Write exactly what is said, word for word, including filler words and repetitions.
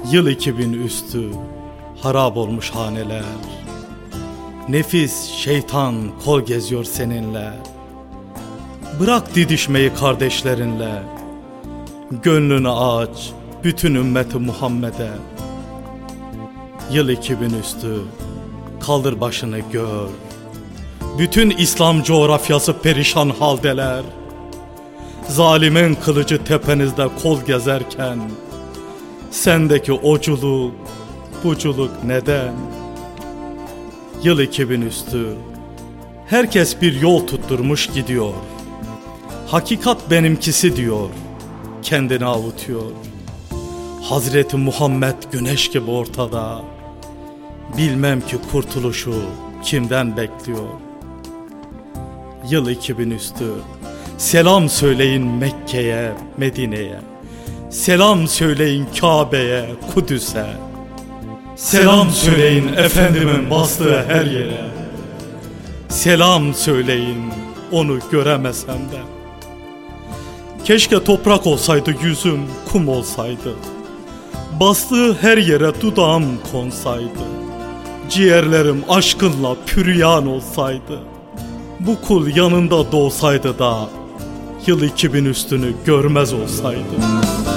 Yıl iki bin üstü harap olmuş haneler. Nefis şeytan kol geziyor seninle. Bırak didişmeyi kardeşlerinle. Gönlünü aç bütün ümmeti Muhammed'e. Yıl iki bin üstü kaldır başını gör. Bütün İslam coğrafyası perişan haldeler. Zalimin kılıcı tepenizde kol gezerken sendeki oculuk, buculuk neden? Yıl iki bin üstü herkes bir yol tutturmuş gidiyor. Hakikat benimkisi diyor, kendini avutuyor. Hazreti Muhammed güneş gibi ortada. Bilmem ki kurtuluşu kimden bekliyor. Yıl iki bin üstü selam söyleyin Mekke'ye, Medine'ye. Selam söyleyin Kabe'ye, Kudüs'e. Selam söyleyin Efendimin bastığı her yere. Selam söyleyin onu göremesem de. Keşke toprak olsaydı yüzüm, kum olsaydı. Bastığı her yere dudağım konsaydı. Ciğerlerim aşkınla püryan olsaydı. Bu kul yanında doğsaydı da yıl iki bin üstünü görmez olsaydı.